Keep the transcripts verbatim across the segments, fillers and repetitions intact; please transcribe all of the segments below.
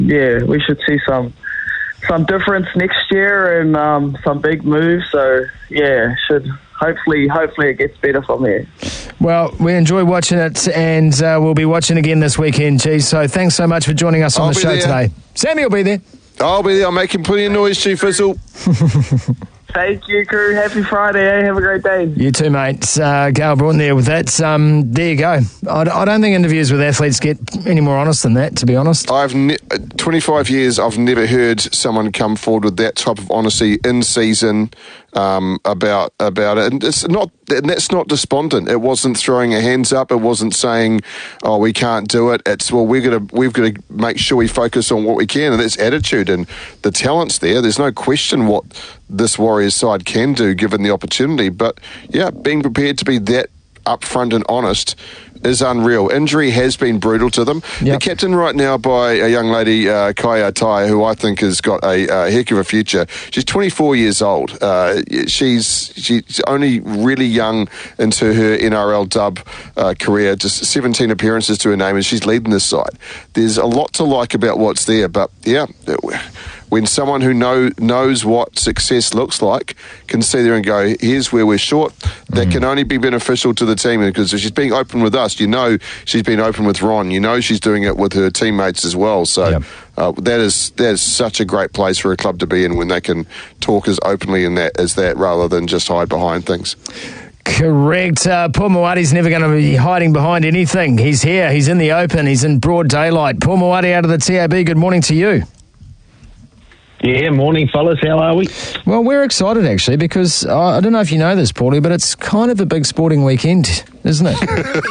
yeah, we should see some some difference next year and um, some big moves. So yeah, should hopefully hopefully it gets better from here. Well, we enjoy watching it, and uh, we'll be watching again this weekend, G. So thanks so much for joining us on I'll the show there. today. Sammy will be there. I'll be there. I'm making plenty of noise, Chief Fizzle. Thank you, crew. Happy Friday, eh? Have a great day. You too, mate. Uh, Gail Broughton there with that. Um, there you go. I, I don't think interviews with athletes get any more honest than that, to be honest. I've ne- twenty-five years, I've never heard someone come forward with that type of honesty in season um, about about it. And it's not, and that's not despondent. It wasn't throwing a hands up. It wasn't saying, "Oh, we can't do it." It's, well, we're gonna we've got to make sure we focus on what we can, and that's attitude and the talent's there. There's no question what this Warriors side can do given the opportunity. But yeah, being prepared to be that upfront and honest is unreal. Injury has been brutal to them. Yep. The captain right now by a young lady, uh, Kaya Tai, who I think has got a, a heck of a future. She's twenty-four years old. Uh, she's she's only really young into her N R L dub uh, career, just seventeen appearances to her name, and she's leading this side. There's a lot to like about what's there, but yeah, when someone who know, knows what success looks like can see there and go, here's where we're short, that mm. can only be beneficial to the team, because if she's being open with us, you know she's been open with Ron, you know she's doing it with her teammates as well. So yep. uh, that is that is such a great place for a club to be in, when they can talk as openly in that as that, rather than just hide behind things. Correct. Uh, Paul Mawadi's never going to be hiding behind anything. He's here, he's in the open, he's in broad daylight. Paul Mawadi out of the T A B, good morning to you. Yeah, morning, fellas. How are we? Well, we're excited, actually, because uh, I don't know if you know this, Paulie, but it's kind of a big sporting weekend, isn't it?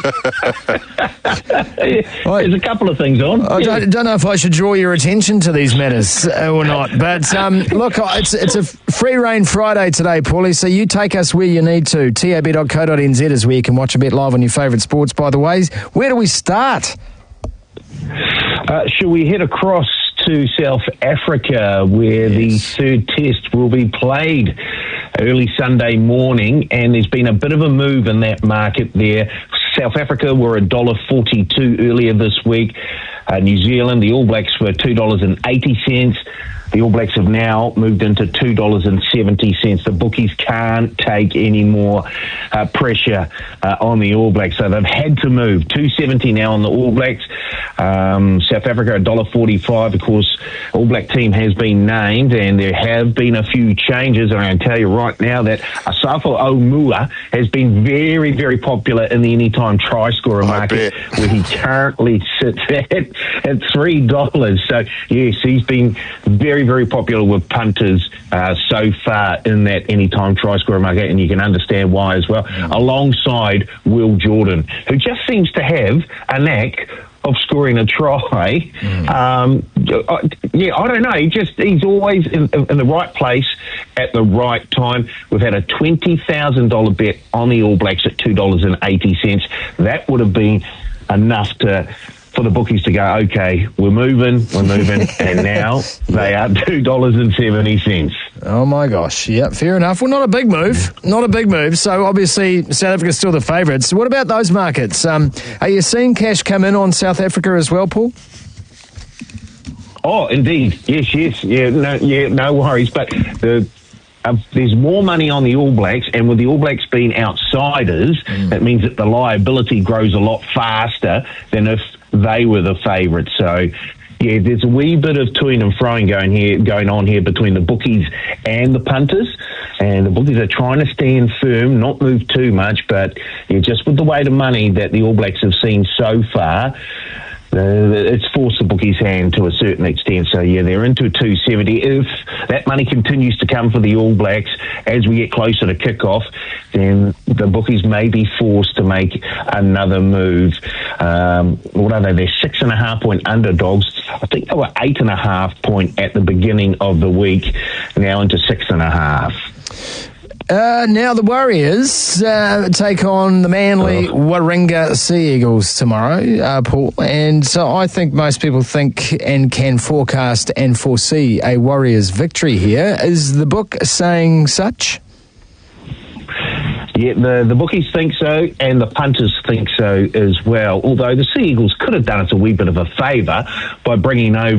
There's a couple of things on. I yeah. don't, don't know if I should draw your attention to these matters uh, or not, but um, look, it's it's a free reign Friday today, Paulie, so you take us where you need to. tab dot co dot n z is where you can watch a bet live on your favourite sports, by the way. Where do we start? Uh, shall we head across to South Africa, where yes. the third test will be played early Sunday morning, and there's been a bit of a move in that market there. South Africa were one dollar forty-two earlier this week. Uh, New Zealand, the All Blacks were two dollars eighty. The All Blacks have now moved into two dollars seventy. The bookies can't take any more uh, pressure uh, on the All Blacks, so they've had to move. two seventy now on the All Blacks. Um, South Africa, one dollar forty-five. Of course, All Black team has been named, and there have been a few changes. And I can tell you right now that Asafo Omua has been very, very popular in the anytime try scorer market, where he currently sits at, at three dollars. So, yes, he's been very, very popular with punters uh, so far in that anytime try scorer market, and you can understand why as well, mm. alongside Will Jordan, who just seems to have a knack of scoring a try. Mm. Um, I, yeah, I don't know. He just he's always in, in the right place at the right time. We've had a twenty thousand dollars bet on the All Blacks at two dollars eighty. That would have been enough to for the bookies to go, okay, we're moving, we're moving, and now they are two dollars seventy. Oh, my gosh. Yeah, fair enough. Well, not a big move. Not a big move. So, obviously, South Africa's still the favourites. What about those markets? Um, are you seeing cash come in on South Africa as well, Paul? Oh, indeed. Yes, yes. Yeah, no, yeah, no worries. But the... Uh, there's more money on the All Blacks, and with the All Blacks being outsiders, mm. that means that the liability grows a lot faster than if they were the favourites. So, yeah, there's a wee bit of toing and froing going here, going on here between the bookies and the punters. And the bookies are trying to stand firm, not move too much, but yeah, just with the weight of money that the All Blacks have seen so far, Uh, it's forced the bookies' hand to a certain extent. So, yeah, they're into two seventy. If that money continues to come for the All Blacks as we get closer to kick-off, then the bookies may be forced to make another move. Um, what are they? They're six and a half point underdogs. I think they were eight and a half point at the beginning of the week, now into six and a half. Uh, now the Warriors uh, take on the Manly oh. Warringah Sea Eagles tomorrow, uh, Paul. And so I think most people think and can forecast and foresee a Warriors victory here. Is the book saying such? Yeah, the, the bookies think so, and the punters think so as well. Although the Sea Eagles could have done us a wee bit of a favour by bringing over